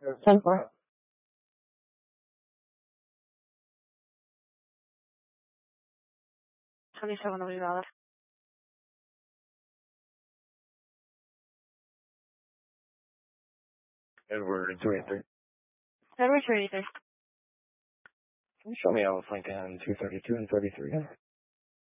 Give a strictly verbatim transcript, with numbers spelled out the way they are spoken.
ten four. twenty-seven will be valid. Edward two eighty-three. Edward two eighty-three. Can you show me Alice Lincoln two thirty-two and thirty-three?